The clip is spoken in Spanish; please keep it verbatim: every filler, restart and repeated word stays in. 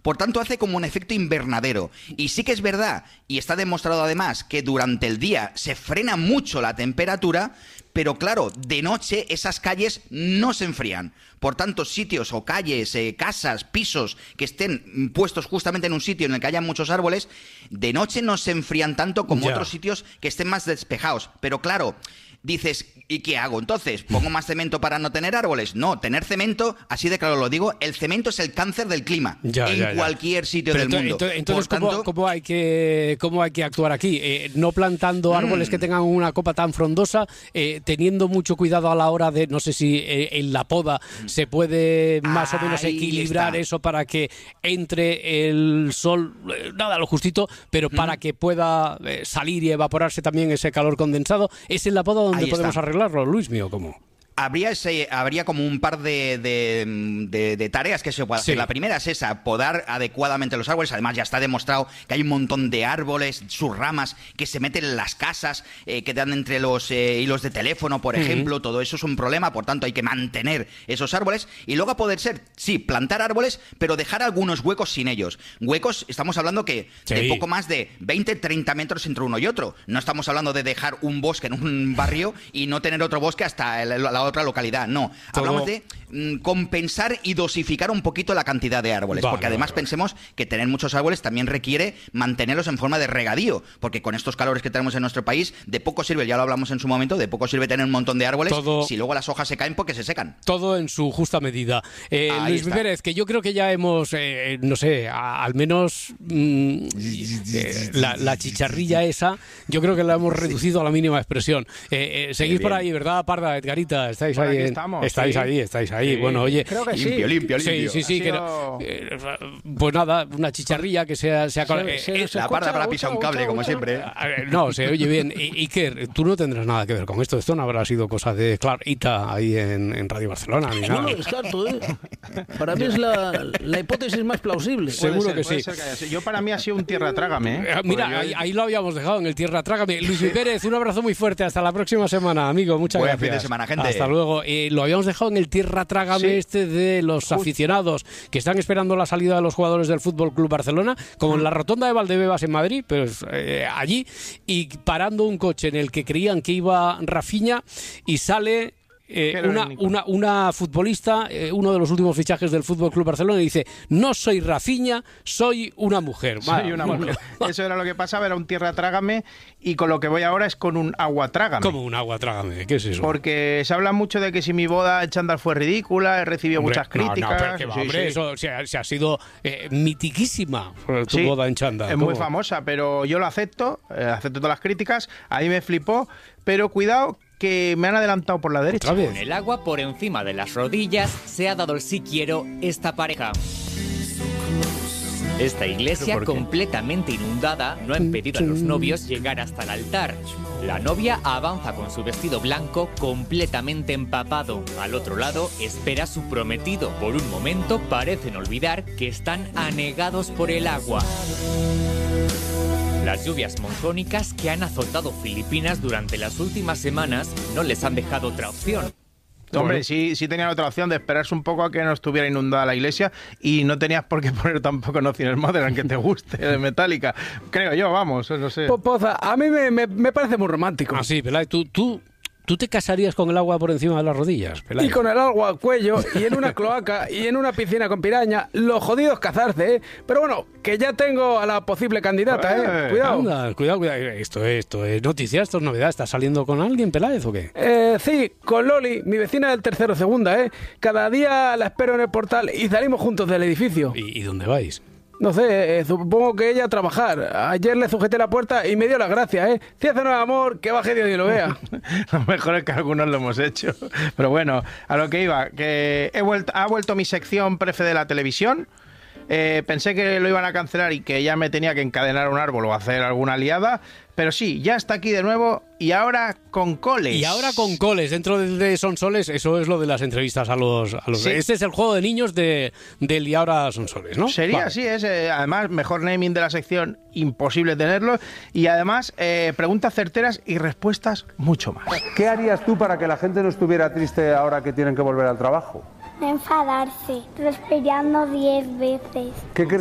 Por tanto, hace como un efecto invernadero. Y sí que es verdad, y está demostrado además, que durante el día se frena mucho la temperatura, pero claro, de noche esas calles no se enfrían. Por tanto, sitios o calles, eh, casas, pisos que estén puestos justamente en un sitio en el que haya muchos árboles, de noche no se enfrían tanto como Ya. otros sitios que estén más despejados. Pero claro, dices, ¿y qué hago entonces? ¿Pongo más cemento para no tener árboles? No, tener cemento, así de claro lo digo, el cemento es el cáncer del clima Ya, en ya, ya. cualquier sitio Pero del ento- mundo. ento- Entonces, Por ¿cómo, tanto, cómo hay que, ¿cómo hay que actuar aquí? Eh, no plantando árboles Mm. que tengan una copa tan frondosa, eh, teniendo mucho cuidado a la hora de, no sé si eh, en la poda se puede más o menos Ahí equilibrar está. eso para que entre el sol, eh, nada, lo justito, pero para que pueda eh, salir y evaporarse también ese calor condensado. ¿Es en la poda donde Ahí podemos está. arreglarlo, Luis mío? ¿Cómo? Habría, ese, habría como un par de, de, de- de tareas que se puede hacer. Sí. La primera es esa, podar adecuadamente los árboles. Además, ya está demostrado que hay un montón de árboles, sus ramas, que se meten en las casas, eh, que dan entre los eh, hilos de teléfono, por ejemplo. Todo eso es un problema, por tanto hay que mantener esos árboles. Y luego a poder ser, sí, plantar árboles, pero dejar algunos huecos sin ellos. Huecos, estamos hablando que Sí. de poco más de veinte, treinta metros entre uno y otro. No estamos hablando de dejar un bosque en un barrio y no tener otro bosque hasta el- la otra localidad, no. Todo- Hablamos de mm, compensar y dosificar un poquito la cantidad de árboles, Vale, porque además vale, vale. pensemos que tener muchos árboles también requiere mantenerlos en forma de regadío, porque con estos calores que tenemos en nuestro país, de poco sirve, ya lo hablamos en su momento, de poco sirve tener un montón de árboles Todo- si luego las hojas se caen porque se secan. Todo en su justa medida. Eh, Ahí Luis está. Pérez, que yo creo que ya hemos, eh, no sé, a- al menos mm, eh, la, la chicharrilla esa, yo creo que la hemos reducido a la mínima expresión. Eh, eh, seguís Qué por bien. ahí, ¿verdad, Parda, Edgarita? Estáis Por ahí. aquí en- estamos, estáis sí. ahí, estáis ahí. Sí. Bueno, oye. Creo que sí. Limpio, limpio, Sí, limpio. sí, sí. Ha que sido- no- eh, pues nada, una chicharrilla que sea. sea Se- eh, se- eh, se La escucha, parda para escucha, pisar un cable, escucha, como escucha. siempre. a ver, no, se oye bien. I- Iker, tú no tendrás nada que ver con esto. Esto no habrá sido cosa de Clarita ahí en, en Radio Barcelona ni No nada. lo descarto, ¿eh? Para mí es la, la hipótesis más plausible. Sí. Seguro Puede ser, que puede sí. ser que haya sido. Yo para mí ha sido un tierra trágame, ¿eh? Eh, Mira, Porque yo- ahí, ahí lo habíamos dejado en el Tierra Trágame. Luis Pérez, un abrazo muy fuerte. Hasta la próxima semana, amigo. Muchas Buen gracias. fin de semana, gente. Hasta luego. Eh, lo habíamos dejado en el Tierra Trágame Sí. este de los aficionados que están esperando la salida de los jugadores del Fútbol Club Barcelona, como en la rotonda de Valdebebas en Madrid, pues eh, allí, y parando un coche en el que creían que iba Rafinha y sale. eh, Qué era una, el Nico. una, una futbolista, eh, uno de los últimos fichajes del Fútbol Club Barcelona, y dice: no soy Rafinha, soy una mujer. Soy Va, una bueno, mujer. Eso era lo que pasaba, era un tierra trágame, y con lo que voy ahora es con un agua trágame. como un agua, trágame. ¿Qué es eso? Porque se habla mucho de que si mi boda en chándal fue ridícula, he recibido Hombre, muchas no, no, críticas. pero que va, Sí, hombre, sí. eso se ha, se ha sido eh, mitiquísima eh, tu Sí, boda en chándal. es muy ¿Cómo? famosa, pero yo lo acepto, eh, acepto todas las críticas, ahí me flipó, pero cuidado que me han adelantado por la derecha. ¿Otra Con vez? el agua por encima de las rodillas se ha dado el sí quiero esta pareja. Esta iglesia ¿Pero por qué? completamente inundada no ha impedido a los novios llegar hasta el altar. La novia avanza con su vestido blanco completamente empapado. Al otro lado espera a su prometido. Por un momento parecen olvidar que están anegados por el agua. Las lluvias monzónicas que han azotado Filipinas durante las últimas semanas no les han dejado otra opción. Hombre, Bueno. sí, sí tenían otra opción de esperarse un poco a que no estuviera inundada la iglesia, y no tenías por qué poner tampoco No Tienes Mother, aunque te guste, de Metallica. Creo yo, vamos, no sé. Po- Poza, a mí me, me- me parece muy romántico. Ah, sí, Pelay, ¿tú, tú, ¿tú te casarías con el agua por encima de las rodillas, Pelay? Y con el agua al cuello, y en una cloaca, y en una piscina con piraña. Lo jodido es cazarse, ¿eh? Pero bueno, que ya tengo a la posible candidata, ¿eh? Eh, Cuidado. Anda, cuidado, cuidado. Esto, esto es noticia, esto es novedad. ¿Estás saliendo con alguien, Peláez, o qué? Eh, sí, con Loli, mi vecina del tercero segunda, ¿eh? Cada día la espero en el portal y salimos juntos del edificio. ¿Y, y dónde vais? No sé, eh, supongo que ella a trabajar. Ayer le sujeté la puerta y me dio las gracias, ¿eh? Si hace no es amor, que baje Dios y lo vea. Lo mejor es que algunos lo hemos hecho. Pero bueno, a lo que iba, que he vuelto, ha vuelto mi sección prefe de la televisión. Eh, pensé que lo iban a cancelar y que ya me tenía que encadenar a un árbol o hacer alguna liada. Pero sí, ya está aquí de nuevo, y ahora con coles. Y ahora con coles, dentro de, de Sonsoles, eso es lo de las entrevistas a los... A los Sí. Este es el juego de niños de, del Y ahora Sonsoles, ¿no? Sería Vale. así, es eh, además mejor naming de la sección, imposible tenerlo, y además eh, preguntas certeras y respuestas mucho más. ¿Qué harías tú para que la gente no estuviera triste ahora que tienen que volver al trabajo? Enfadarse, respirando diez veces. ¿Qué crees